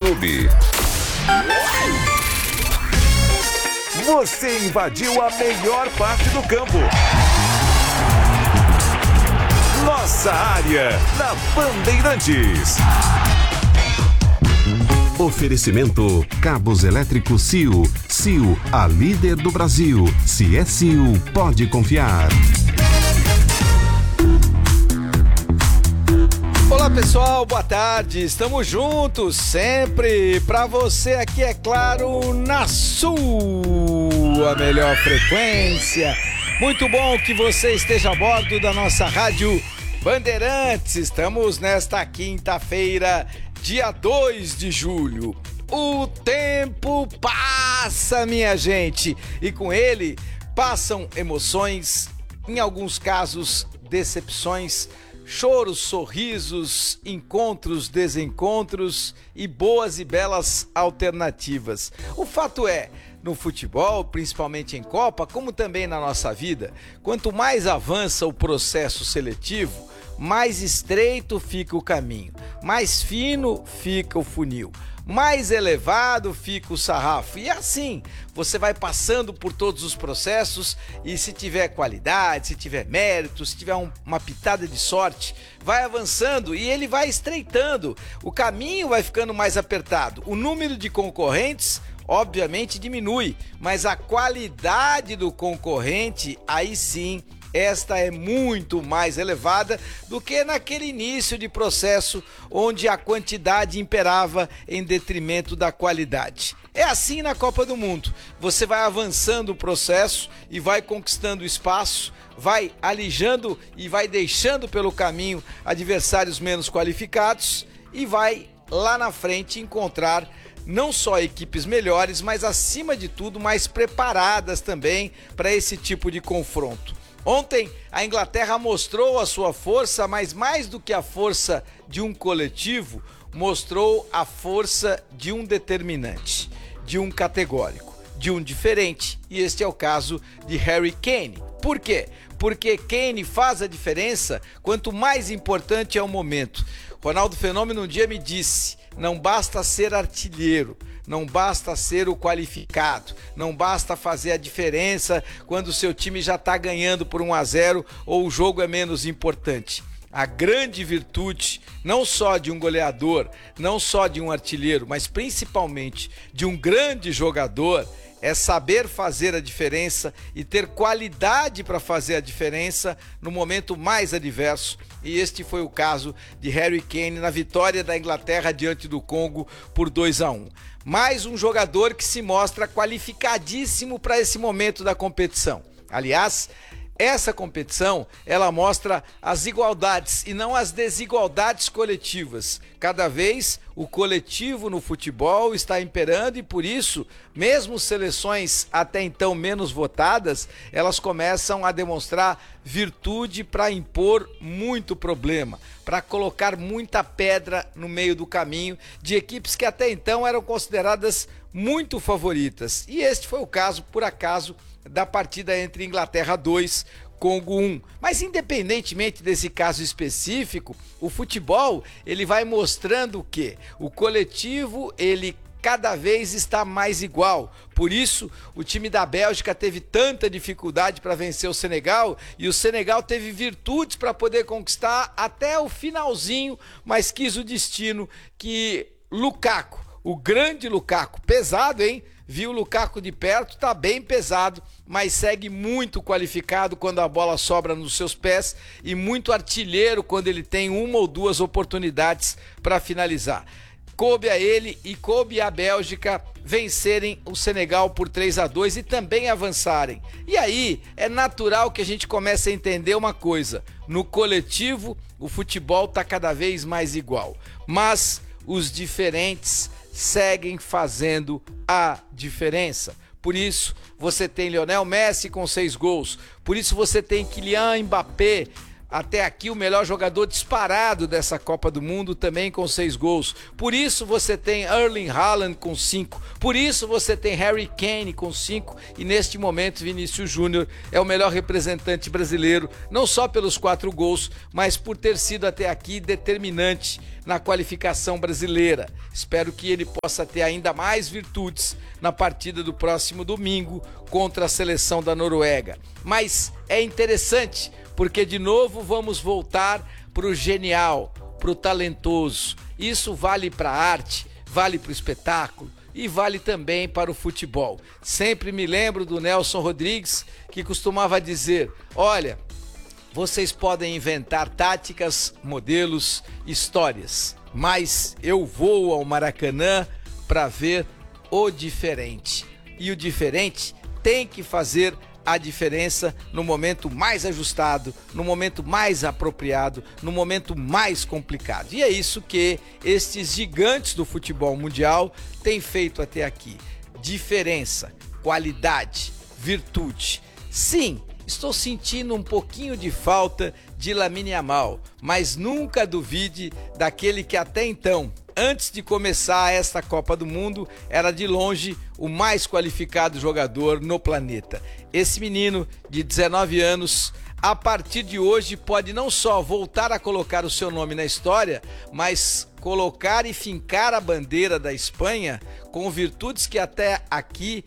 Clube. Você invadiu a melhor parte do campo. Nossa área, na Bandeirantes. Oferecimento Cabos Elétricos Sil. Sil, a líder do Brasil. Se é Sil, pode confiar. Olá pessoal, boa tarde, estamos juntos sempre para você aqui, é claro, na sua melhor frequência. Muito bom que você esteja a bordo da nossa rádio Bandeirantes. Estamos nesta quinta-feira, dia 2 de julho. O tempo passa, minha gente, e com ele passam emoções, em alguns casos decepções, choros, sorrisos, encontros, desencontros e boas e belas alternativas. O fato é, no futebol, principalmente em Copa, como também na nossa vida, quanto mais avança o processo seletivo, mais estreito fica o caminho, mais fino fica o funil, mais elevado fica o sarrafo. E assim, você vai passando por todos os processos e se tiver qualidade, se tiver mérito, se tiver uma pitada de sorte, vai avançando e ele vai estreitando. O caminho vai ficando mais apertado. O número de concorrentes, obviamente, diminui, mas a qualidade do concorrente, aí sim, esta é muito mais elevada do que naquele início de processo onde a quantidade imperava em detrimento da qualidade. É assim na Copa do Mundo. Você vai avançando o processo e vai conquistando espaço, vai alijando e vai deixando pelo caminho adversários menos qualificados e vai lá na frente encontrar não só equipes melhores, mas acima de tudo mais preparadas também para esse tipo de confronto. Ontem, a Inglaterra mostrou a sua força, mas mais do que a força de um coletivo, mostrou a força de um determinante, de um categórico, de um diferente. E este é o caso de Harry Kane. Por quê? Porque Kane faz a diferença quanto mais importante é o momento. Ronaldo Fenômeno um dia me disse: não basta ser artilheiro, não basta ser o qualificado, não basta fazer a diferença quando o seu time já está ganhando por 1-0 ou o jogo é menos importante. A grande virtude, não só de um goleador, não só de um artilheiro, mas principalmente de um grande jogador, é saber fazer a diferença e ter qualidade para fazer a diferença no momento mais adverso. E este foi o caso de Harry Kane na vitória da Inglaterra diante do Congo por 2-1. Mais um jogador que se mostra qualificadíssimo para esse momento da competição. Aliás, essa competição, ela mostra as igualdades e não as desigualdades coletivas. Cada vez o coletivo no futebol está imperando e por isso, mesmo seleções até então menos votadas, elas começam a demonstrar virtude para impor muito problema, para colocar muita pedra no meio do caminho de equipes que até então eram consideradas muito favoritas. E este foi o caso, por acaso, da partida entre Inglaterra 2, Congo 1. Mas independentemente desse caso específico, o futebol, ele vai mostrando o quê? O coletivo, ele cada vez está mais igual. Por isso, o time da Bélgica teve tanta dificuldade para vencer o Senegal e o Senegal teve virtudes para poder conquistar até o finalzinho, mas quis o destino que Lukaku, o grande Lukaku, pesado, hein? Viu o Lukaku de perto, tá bem pesado, mas segue muito qualificado quando a bola sobra nos seus pés e muito artilheiro quando ele tem uma ou duas oportunidades para finalizar. Coube a ele e coube à Bélgica vencerem o Senegal por 3-2 e também avançarem. E aí é natural que a gente comece a entender uma coisa: no coletivo o futebol está cada vez mais igual, mas os diferentes seguem fazendo a diferença. Por isso você tem Lionel Messi com 6 gols, por isso você tem Kylian Mbappé até aqui o melhor jogador disparado dessa Copa do Mundo, também com 6 gols. Por isso você tem Erling Haaland com 5. Por isso você tem Harry Kane com 5. E neste momento Vinícius Júnior é o melhor representante brasileiro, não só pelos 4 gols, mas por ter sido até aqui determinante na qualificação brasileira. Espero que ele possa ter ainda mais virtudes na partida do próximo domingo contra a seleção da Noruega. Mas é interessante, porque de novo vamos voltar para o genial, para o talentoso. Isso vale para a arte, vale para o espetáculo e vale também para o futebol. Sempre me lembro do Nelson Rodrigues, que costumava dizer: olha, vocês podem inventar táticas, modelos, histórias, mas eu vou ao Maracanã para ver o diferente. E o diferente tem que fazer a diferença no momento mais ajustado, no momento mais apropriado, no momento mais complicado. E é isso que estes gigantes do futebol mundial têm feito até aqui. Diferença, qualidade, virtude. Sim, estou sentindo um pouquinho de falta de Lamine Yamal, mas nunca duvide daquele que até então, antes de começar esta Copa do Mundo, era de longe o mais qualificado jogador no planeta. Esse menino de 19 anos, a partir de hoje, pode não só voltar a colocar o seu nome na história, mas colocar e fincar a bandeira da Espanha com virtudes que até aqui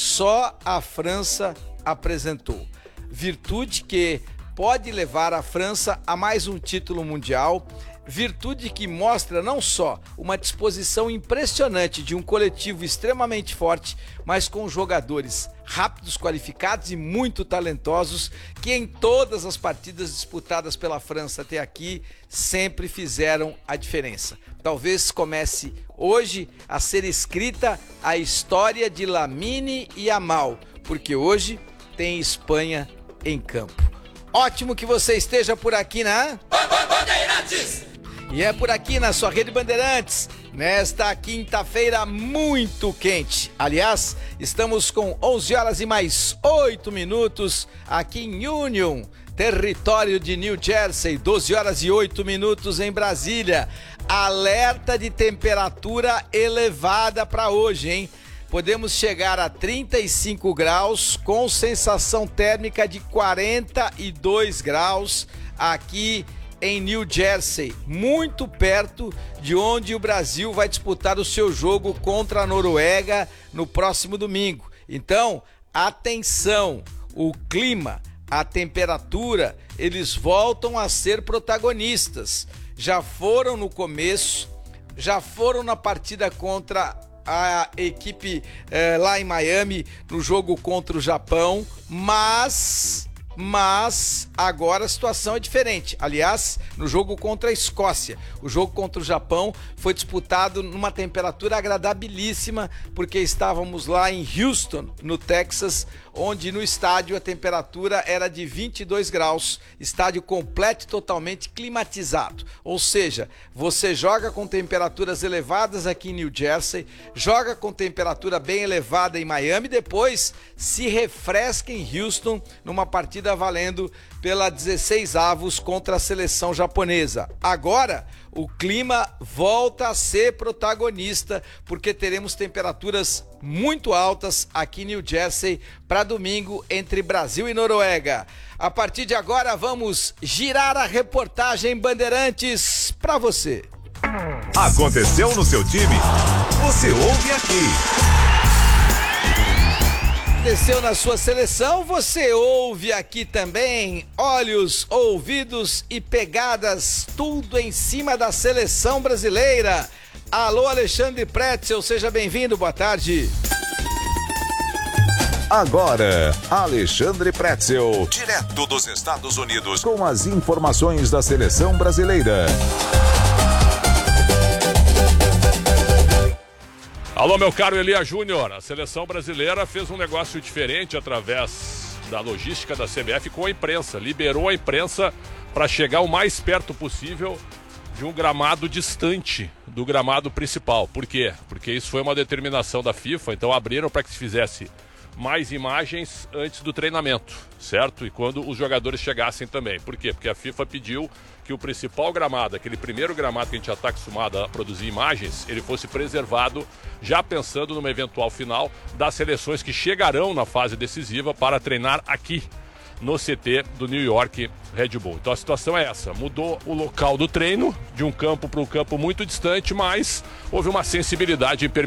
só a França apresentou. Virtude que pode levar a França a mais um título mundial, virtude que mostra não só uma disposição impressionante de um coletivo extremamente forte, mas com jogadores rápidos, qualificados e muito talentosos, que em todas as partidas disputadas pela França até aqui sempre fizeram a diferença. Talvez comece hoje a ser escrita a história de Lamine Yamal, porque hoje tem Espanha em campo. Ótimo que você esteja por aqui na Bandeirantes! E é por aqui na sua Rede Bandeirantes, nesta quinta-feira muito quente. Aliás, estamos com 11 horas e mais 8 minutos aqui em Union, território de New Jersey, 12 horas e 8 minutos em Brasília. Alerta de temperatura elevada para hoje, hein? Podemos chegar a 35 graus com sensação térmica de 42 graus aqui em New Jersey, muito perto de onde o Brasil vai disputar o seu jogo contra a Noruega no próximo domingo. Então, atenção, o clima, a temperatura, eles voltam a ser protagonistas. Já foram no começo, já foram na partida contra a equipe lá em Miami, no jogo contra o Japão, mas agora a situação é diferente. Aliás, no jogo contra a Escócia, o jogo contra o Japão foi disputado numa temperatura agradabilíssima, porque estávamos lá em Houston, no Texas, onde no estádio a temperatura era de 22 graus, estádio completo e totalmente climatizado. Ou seja, você joga com temperaturas elevadas aqui em New Jersey, joga com temperatura bem elevada em Miami, depois se refresca em Houston numa partida valendo pela 16avos contra a seleção japonesa. Agora, o clima volta a ser protagonista, porque teremos temperaturas muito altas aqui em New Jersey para domingo entre Brasil e Noruega. A partir de agora, vamos girar a reportagem Bandeirantes para você. Aconteceu no seu time? Você ouve aqui. Aconteceu na sua seleção, você ouve aqui também. Olhos, ouvidos e pegadas, tudo em cima da seleção brasileira. Alô, Alexandre Pretzel, seja bem-vindo, boa tarde. Agora, Alexandre Pretzel, direto dos Estados Unidos, com as informações da seleção brasileira. Alô, meu caro Elia Júnior, a seleção brasileira fez um negócio diferente através da logística da CBF com a imprensa. Liberou a imprensa para chegar o mais perto possível de um gramado distante do gramado principal. Por quê? Porque isso foi uma determinação da FIFA, então abriram para que se fizesse mais imagens antes do treinamento, certo? E quando os jogadores chegassem também. Por quê? Porque a FIFA pediu que o principal gramado, aquele primeiro gramado que a gente já está acostumado a produzir imagens, ele fosse preservado, já pensando numa eventual final das seleções que chegarão na fase decisiva para treinar aqui no CT do New York Red Bull. Então a situação é essa, mudou o local do treino de um campo para um campo muito distante, mas houve uma sensibilidade em permitir